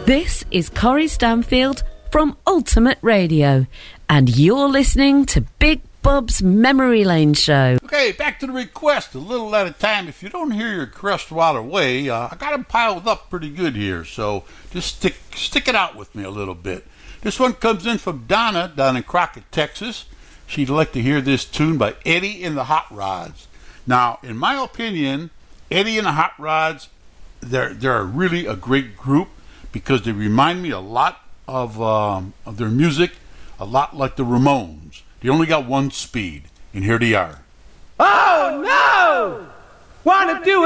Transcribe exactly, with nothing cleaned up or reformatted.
This is Corrie Stanfield from Ultimate Radio, and you're listening to Big Bub's Memory Lane Show. Okay, back to the request, a little at a time. If you don't hear your request right away, uh, I got them piled up pretty good here, so just stick stick it out with me a little bit. This one comes in from Donna down in Crockett, Texas. She'd like to hear this tune by Eddie and the Hot Rods. Now, in my opinion, Eddie and the Hot Rods, they're, they're really a great group because they remind me a lot of, um, of their music, a lot like the Ramones. They only got one speed, and here they are. Oh, no! Wanna do